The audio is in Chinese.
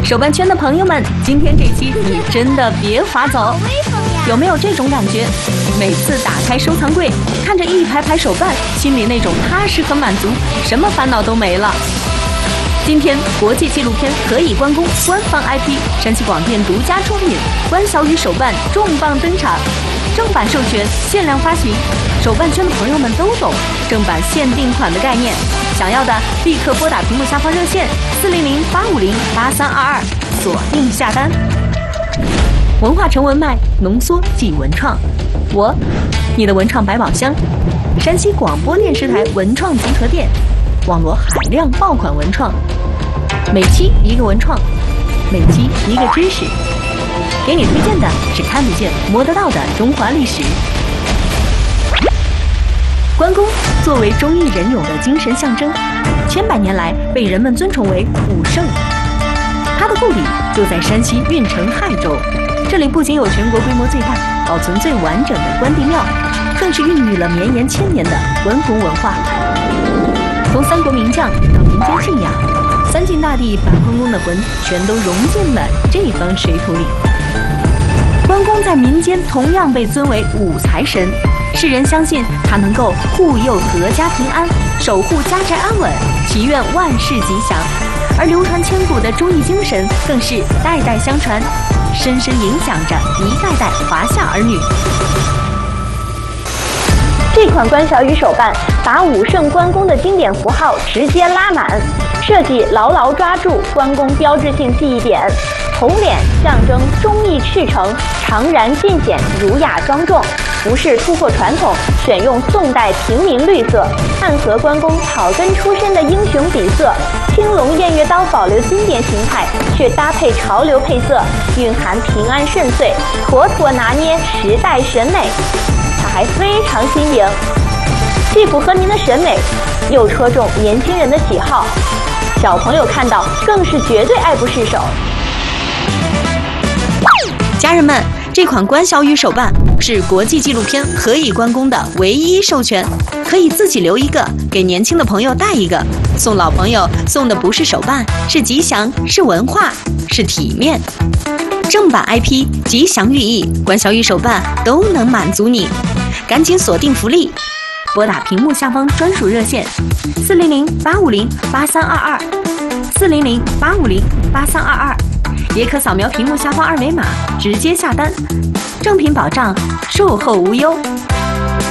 手办圈的朋友们，今天这期你真的别划走。有没有这种感觉？每次打开收藏柜，看着一排排手办，心里那种踏实和满足，什么烦恼都没了。今天国际纪录片《何以关公》官方 IP 山西广电独家出品，关小雨手办重磅登场，正版授权，限量发行。手办圈的朋友们都懂正版限定款的概念，想要的立刻拨打屏幕下方热线400-850-8322，锁定下单。文化成文脉，浓缩即文创。你的文创百宝箱，山西广播电视台文创集合店，网罗海量爆款文创，每期一个文创，每期一个知识，给你推荐的是看得见摸得到的中华历史。关公作为忠义仁勇的精神象征，千百年来被人们尊崇为武圣。他的故里就在山西运城亥州，这里不仅有全国规模最大、保存最完整的关帝庙，更是孕育了绵延千年的关公文化。从三国名将到民间信仰，三晋大帝把关公的魂全都融进了这方水土里。关公在民间同样被尊为武财神，世人相信他能够护佑阖家平安，守护家宅安稳，祈愿万事吉祥。而流传千古的忠义精神更是代代相传，深深影响着一代代华夏儿女。 这款关小雨手办把武圣关公的经典符号直接拉满，设计牢牢抓住关公标志性记忆点。红脸象征忠义赤诚，常然尽显儒雅庄重。服饰突破传统，选用宋代平民绿色，暗合关公草根出身的英雄底色。青龙偃月刀保留经典形态，却搭配潮流配色，蕴含平安顺遂，妥妥拿捏时代审美。它还非常新颖，既符合您的审美，又戳中年轻人的喜好，小朋友看到更是绝对爱不释手。 家人们，这款关小雨手办是国际纪录片《何以关公》的唯一授权，可以自己留一个，给年轻的朋友带一个，送老朋友送的不是手办，是吉祥，是文化，是体面。正版 IP、吉祥寓意，关小雨手办都能满足你，赶紧锁定福利，拨打屏幕下方专属热线400-850-8322，400-850-8322，也可扫描屏幕下方二维码直接下单，正品保障，售后无忧。